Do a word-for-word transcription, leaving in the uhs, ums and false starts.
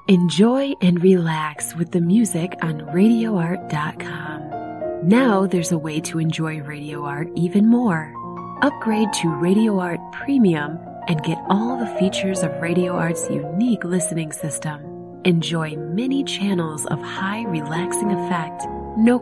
Enjoy and relax with the music on radio art dot com. Now there's a way to enjoy Radio Art even more. Upgrade to Radio Art Premium and get all the features of Radio Art's unique listening system. Enjoy many channels of high relaxing effect, no